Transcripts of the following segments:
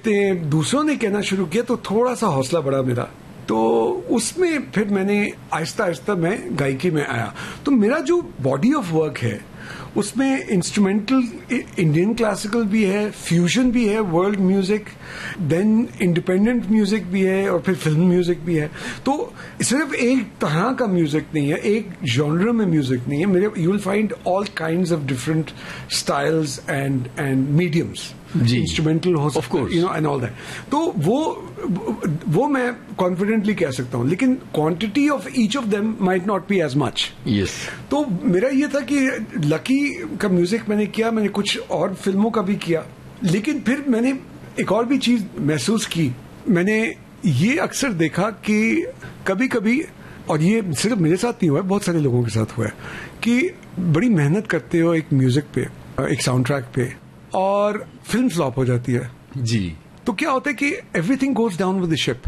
कहते हैं दूसरों ने कहना शुरू किया तो थोड़ा सा हौसला बढ़ा मेरा, तो उसमें फिर मैंने आहिस्ता आहिस्ता मैं गायकी में आया। तो मेरा जो बॉडी ऑफ वर्क है उसमें इंस्ट्रूमेंटल इंडियन क्लासिकल भी है, फ्यूजन भी है, world music, then independent music भी है और फिर फिल्म म्यूजिक भी है। तो सिर्फ एक तरह का म्यूजिक नहीं है, एक जॉनर में म्यूजिक नहीं है मेरे। You will find all kinds of different styles and mediums, instrumental हो सकता है, you know, and all that. तो वो मैं कॉन्फिडेंटली कह सकता हूं, लेकिन quantity of each of them might not be as much. Yes. तो मेरा ये था कि लकी का म्यूजिक मैंने किया, मैंने कुछ और फिल्मों का भी किया, लेकिन फिर मैंने एक और भी चीज महसूस की। मैंने ये अक्सर देखा कि कभी कभी, और ये सिर्फ मेरे साथ नहीं हुआ है, बहुत सारे लोगों के साथ हुआ है, कि बड़ी मेहनत करते हो एक म्यूजिक पे, एक साउंड ट्रैक पे, और फिल्म फ्लॉप हो जाती है जी। तो क्या होता है कि everything goes down with the ship.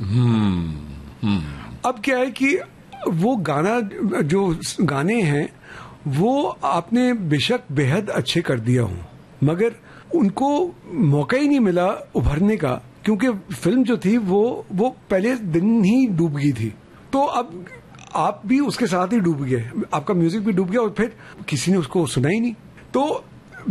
अब क्या है कि वो गाना, जो गाने हैं वो आपने बेशक बेहद अच्छे कर दिया हूं, मगर उनको मौका ही नहीं मिला उभरने का, क्योंकि फिल्म जो थी वो पहले दिन ही डूब गई थी। तो अब आप भी उसके साथ ही डूब गए, आपका म्यूजिक भी डूब गया और फिर किसी ने उसको सुना ही नहीं। तो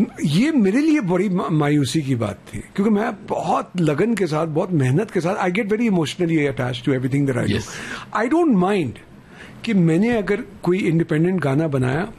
ये मेरे लिए बड़ी मायूसी की बात थी, क्योंकि मैं बहुत लगन के साथ, बहुत मेहनत के साथ, I get very emotionally attached to everything that I do. I don't mind कि मैंने अगर कोई इंडिपेंडेंट गाना बनाया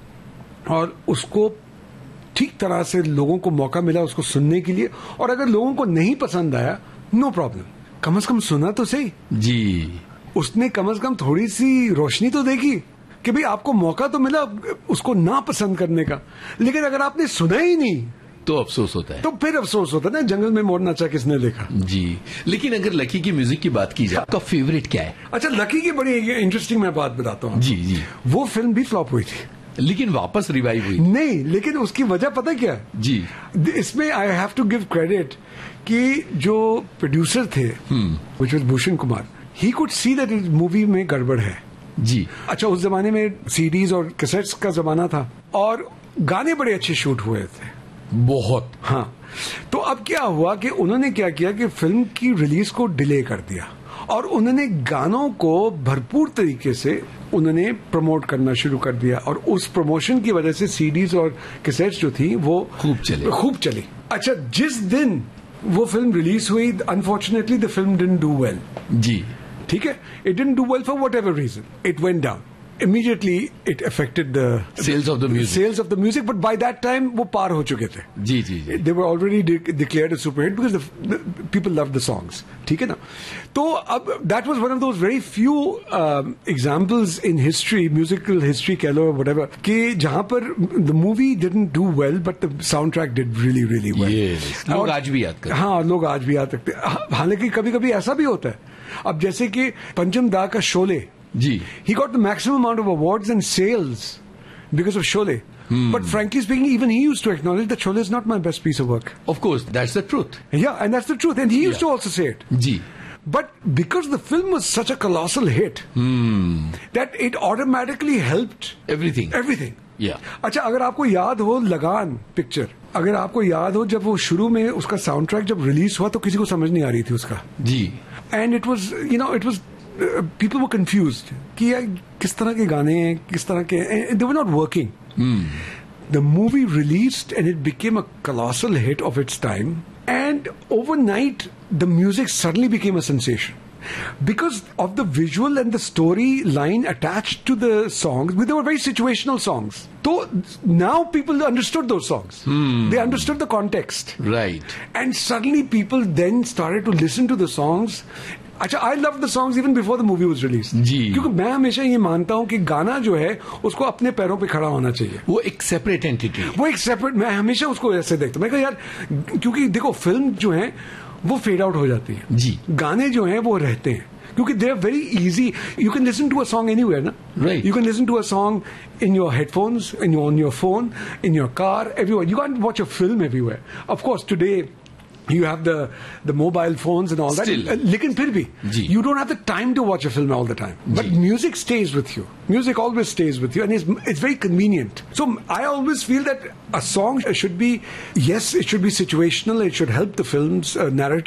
और उसको ठीक तरह से लोगों को मौका मिला उसको सुनने के लिए, और अगर लोगों को नहीं पसंद आया, नो प्रॉब्लम, कम से कम सुना तो सही जी। उसने कम से कम थोड़ी सी रोशनी तो देखी कि भाई आपको मौका तो मिला उसको ना पसंद करने का, लेकिन अगर आपने सुना ही नहीं तो अफसोस होता है। तो फिर अफसोस होता है ना, जंगल में मोर नाचा किसने देखा जी। लेकिन अगर लकी की म्यूजिक की बात की जाए, आपका फेवरेट क्या है? अच्छा, लकी की बड़ी इंटरेस्टिंग मैं बात बताता हूँ। जी जी। वो फिल्म भी फ्लॉप हुई थी, लेकिन वापस रिवाइव हुई नहीं, लेकिन उसकी वजह पता क्या जी? इसमें I have to give credit कि जो प्रोड्यूसर थे which was Bhushan Kumar, he could see that इस मूवी में गड़बड़ है जी। अच्छा, उस जमाने में सीडीज और कैसेट्स का जमाना था और गाने बड़े अच्छे शूट हुए थे बहुत। हाँ, तो अब क्या हुआ कि उन्होंने क्या किया कि फिल्म की रिलीज को डिले कर दिया और उन्होंने गानों को भरपूर तरीके से उन्होंने प्रमोट करना शुरू कर दिया, और उस प्रमोशन की वजह से सीडीज और कैसेट्स जो थी वो खूब चली। अच्छा, जिस दिन वो फिल्म रिलीज हुई, unfortunately the film didn't do well जी। ठीक है, it didn't do well for whatever reason. It went down. Immediately it affected the sales of the music. But by that time वो पार हो चुके थे। जी जी जी। They were already declared a super hit because the people loved the songs. ठीक है ना? तो अब that was one of those very few examples in history, musical history कह लो whatever, कि जहां पर the movie didn't do well but the soundtrack did really really well. Yes. लोग आज भी याद करते हैं। हाँ, लोग आज भी याद रखते हैं। हालांकि कभी कभी ऐसा भी होता है, अब जैसे कि पंचम दा का शोले जी, he got the maximum amount of awards and sales because of Sholay. But frankly speaking, even he used to acknowledge that Sholay is not my best piece of work. Of course, that's the truth. Yeah, and that's the truth. And he used to also say it. Ji. But because the film was such a colossal hit, that it automatically helped Everything. Yeah. अच्छा, अगर आपको याद हो लगान picture, अगर आपको याद हो जब वो शुरू में उसका साउंड ट्रैक जब रिलीज हुआ तो किसी को समझ नहीं आ रही थी उसका जी। And it was, you know, it was people were confused कि यार किस तरह के गाने हैं, किस तरह के, they were not working. The movie released and it became a colossal hit of its time, and overnight the music suddenly became a sensation because of the visual and the storyline attached to the songs. They were very situational songs. So now people understood those songs. They understood the context. Right. And suddenly people then started to listen to the songs. अच्छा, I loved the songs even before the movie was released. जी। क्योंकि मैं हमेशा ये मानता हूँ कि गाना जो है उसको अपने पैरों पे खड़ा होना चाहिए। वो एक सेपरेट एंटिटी, वो एक सेपरेट, मैं हमेशा उसको ऐसे देखता हूँ। मैं कहा यार, क्योंकि देखो फिल्म जो है वो फेड आउट हो जाती है जी, गाने जो हैं वो रहते हैं, क्योंकि they are very easy. You can listen to a song anywhere ना, right. You can listen to a song in your headphones, on your phone, in your car, everywhere. You can't watch a film everywhere. Of course, today you have the mobile phones and all Still. that. लेकिन फिर भी you don't have the time to watch a film all the time. But music stays with you. Music always stays with you, and it's very convenient. So I always feel that a song should be, yes, it should be situational. It should help the film's narrative.